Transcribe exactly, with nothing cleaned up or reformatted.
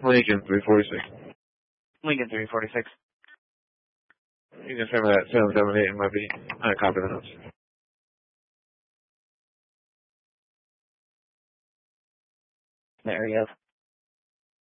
Lincoln three forty-six. Lincoln three forty-six. You can confirm that seven seven eight might be I copy the notes. There we go.